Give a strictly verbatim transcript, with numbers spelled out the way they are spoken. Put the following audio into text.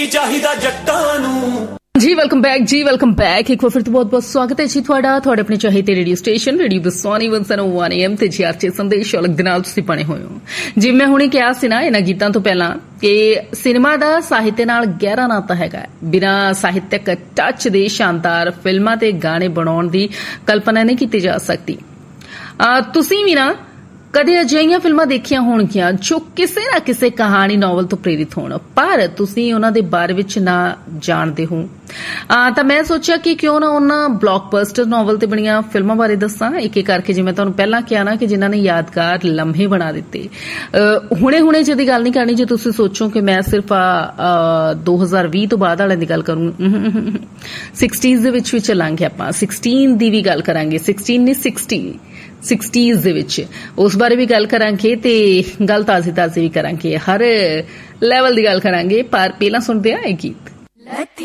ਚਾਹੀਦਾ ਜੱਟਾਂ ਨੂੰ। जी वेलकम बैक जी वेलकम बैक एक बार फिर तो बहुत बहुत स्वागत है जी ਤੁਹਾਡਾ ਤੁਹਾਡੇ ਆਪਣੇ ਚਾਹੀਦੇ ਰੇਡੀਓ ਸਟੇਸ਼ਨ ਰੇਡੀਓ ਬਸਵਾਨੀ ਇੱਕ ਸੌ ਇੱਕ ਏ ਐਮ ਤੇ ਜੀ ਆਰ ਚ ਸੰਦੇਸ਼ ਅਲੱਗ ਦੇ ਨਾਲ ਤੁਸੀਂ ਬਣੇ ਹੋਏ ਹੋ। ਜਿਵੇਂ ਮੈਂ ਹੁਣੇ ਕਿਹਾ ਸੀ ਨਾ ਇਹਨਾਂ ਗੀਤਾਂ ਤੋਂ ਪਹਿਲਾਂ ਕਿ ਸਿਨੇਮਾ ਦਾ ਸਾਹਿਤ ਨਾਲ ਗਹਿਰਾ ਨਾਤਾ ਹੈਗਾ। ਬਿਨਾਂ ਸਾਹਿਤਕ ਟੱਚ ਦੇ ਸ਼ਾਨਦਾਰ ਫਿਲਮਾਂ ਤੇ ਗਾਣੇ ਬਣਾਉਣ ਦੀ ਕਲਪਨਾ ਨਹੀਂ ਕੀਤੀ ਜਾ ਸਕਦੀ। ਤੁਸੀਂ ਵੀ ਨਾ ਕਦੇ ਅਜਿਹੀਆਂ ਫਿਲਮਾਂ ਦੇਖੀਆਂ ਹੋਣਗੀਆਂ ਜੋ ਕਿਸੇ ਨਾ ਕਿਸੇ ਕਹਾਣੀ ਨੋਵਲ ਤੋਂ ਪ੍ਰੇਰਿਤ ਹੋਣ, ਪਰ ਤੁਸੀਂ ਉਹਨਾਂ ਦੇ ਬਾਰੇ ਵਿੱਚ ਨਾ ਜਾਣਦੇ ਹੋ। ਤਾਂ ਮੈਂ ਸੋਚਿਆ ਕਿ ਕਿਉਂ ਨਾ ਉਹਨਾਂ ਬਲੌਕਬਸਟਰ ਨੋਵਲ ਤੇ ਬਣੀਆਂ ਫਿਲਮਾਂ ਬਾਰੇ ਦੱਸਾਂ ਇੱਕ ਇੱਕ ਕਰਕੇ। ਜਿਵੇਂ ਤੁਹਾਨੂੰ ਪਹਿਲਾਂ ਕਿਹਾ ਨਾ ਕਿ ਜਿਨ੍ਹਾਂ ਨੇ ਯਾਦਗਾਰ ਲਮਹੇ ਬਣਾ ਦਿੱਤੇ। ਹੁਣੇ ਹੁਣੇ ਜਿਹਦੀ ਗੱਲ ਨਹੀਂ ਕਰਨੀ ਜੇ ਤੁਸੀਂ ਸੋਚੋ ਕਿ ਮੈਂ ਸਿਰਫ ਦੋ ਹਜ਼ਾਰ ਵੀਹ ਤੋਂ ਬਾਅਦ ਵਾਲਿਆਂ ਦੀ ਗੱਲ ਕਰੂੰ। ਸਿਕਸਟੀਜ਼ ਦੇ ਵਿੱਚ ਵੀ ਚੱਲਾਂਗੇ ਆਪਾਂ, ਸਿਕਸਟੀਨ ਦੀ ਵੀ ਗੱਲ ਕਰਾਂਗੇ, ਸਿਕਸਟੀਨ ਨਹੀਂ ਸਿਕਸਟੀ ਸਿਕਸਟੀਜ਼ ਦੇ ਵਿੱਚ ਉਸ ਬਾਰੇ ਵੀ ਗੱਲ ਕਰਾਂਗੇ ਤੇ ਗੱਲ ਤਾਜ਼ੀ ਤਾਜ਼ੀ ਵੀ ਕਰਾਂਗੇ, ਹਰ ਲੈਵਲ ਦੀ ਗੱਲ ਕਰਾਂਗੇ। ਪਰ ਪਹਿਲਾਂ ਸੁਣਦੇ ਆ ਇਹ ਗੀਤ।